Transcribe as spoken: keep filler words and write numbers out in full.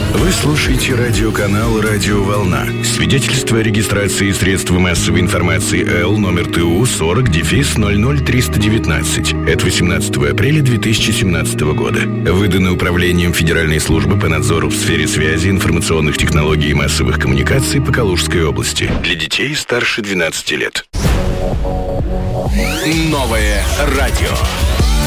Вы слушаете радиоканал «Радио Волна». Свидетельство о регистрации средств массовой информации Л номер ТУ сорок ноль ноль триста девятнадцать от восемнадцатого апреля две тысячи семнадцатого года. Выдано Управлением Федеральной службы по надзору в сфере связи, информационных технологий и массовых коммуникаций по Калужской области. Для детей старше двенадцати лет. Новое радио.